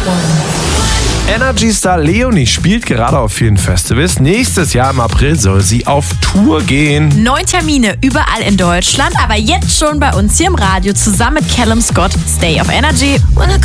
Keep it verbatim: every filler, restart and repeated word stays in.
Energy-Star Leonie spielt gerade auf vielen Festivals. Nächstes Jahr im April soll sie auf Tour gehen. Neun Termine überall in Deutschland, aber jetzt schon bei uns hier im Radio zusammen mit Callum Scott. Stay auf Energy.